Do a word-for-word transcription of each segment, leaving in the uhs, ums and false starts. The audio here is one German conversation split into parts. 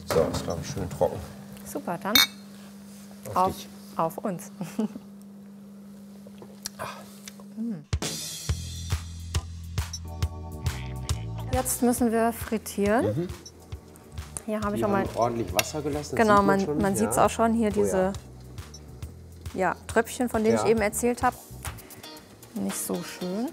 So, ist glaube ich schön trocken. Super, dann Auf, auf, dich. auf uns. Mm. Jetzt müssen wir frittieren. Mhm. Hier habe ich Wir auch mal haben ordentlich Wasser gelassen. das Genau, sieht man, schon. man ja. sieht es auch schon hier, Oh, diese ja. ja, Tröpfchen, von denen Ja. ich eben erzählt habe. Nicht so schön.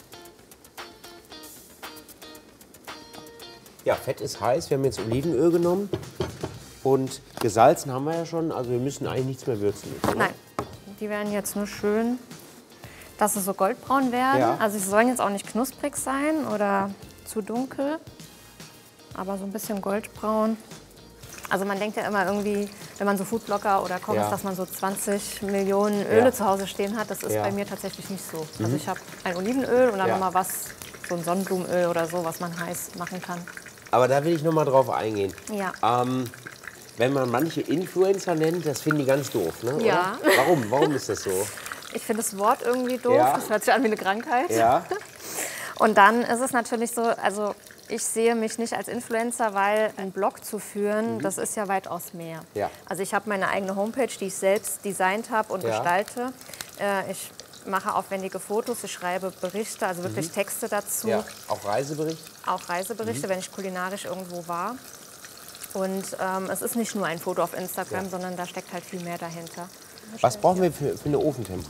Ja, Fett ist heiß. Wir haben jetzt Olivenöl genommen. Und gesalzen haben wir ja schon. Also wir müssen eigentlich nichts mehr würzen. Oder? Nein, die werden jetzt nur schön, dass sie so goldbraun werden. Ja. Also sie sollen jetzt auch nicht knusprig sein oder zu dunkel, aber so ein bisschen goldbraun. Also man denkt ja immer irgendwie, wenn man so Foodblogger oder Koch Ja. ist, dass man so zwanzig Millionen Öle Ja. zu Hause stehen hat. Das ist Ja. bei mir tatsächlich nicht so. Also ich habe ein Olivenöl und dann Ja. nochmal was, so ein Sonnenblumenöl oder so, was man heiß machen kann. Aber da will ich noch mal drauf eingehen. Ja. Ähm, wenn man manche Influencer nennt, das finden die ganz doof. Ne? Ja. Oder? Warum? Warum ist das so? Ich finde das Wort irgendwie doof. Ja. Das hört sich an wie eine Krankheit. Ja. Und dann ist es natürlich so, also ich sehe mich nicht als Influencer, weil einen Blog zu führen, das ist ja weitaus mehr. Ja. Also ich habe meine eigene Homepage, die ich selbst designt habe und Ja. gestalte. Äh, ich mache aufwendige Fotos, ich schreibe Berichte, also wirklich Texte dazu. Ja. Auch Reisebericht? Auch Reiseberichte, wenn ich kulinarisch irgendwo war. Und ähm, es ist nicht nur ein Foto auf Instagram, Ja. sondern da steckt halt viel mehr dahinter. Was brauchen wir für, für eine Ofentemperatur?